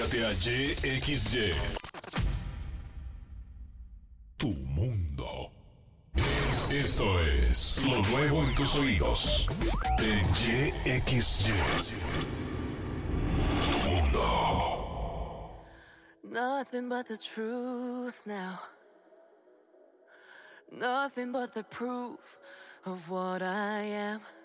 Pégate a YXY. Tu mundo. Esto es lo nuevo en tus oídos. En YXY. Tu mundo. Nothing but the truth now. Nothing but the proof of what I am.